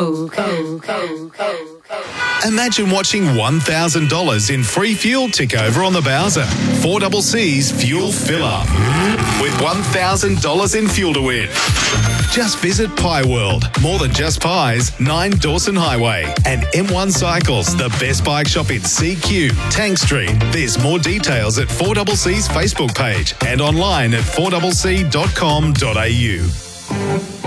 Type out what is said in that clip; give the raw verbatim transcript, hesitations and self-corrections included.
Co, co, co, co, co. Imagine watching one thousand dollars in free fuel tick over on the Bowser. four C C's Fuel Fill Up. With one thousand dollars in fuel to win. Just visit Pie World. More than just pies, nine Dawson Highway. And M one Cycles, the best bike shop in C Q, Tank Street. There's more details at four C C's Facebook page and online at four c c dot com dot a u.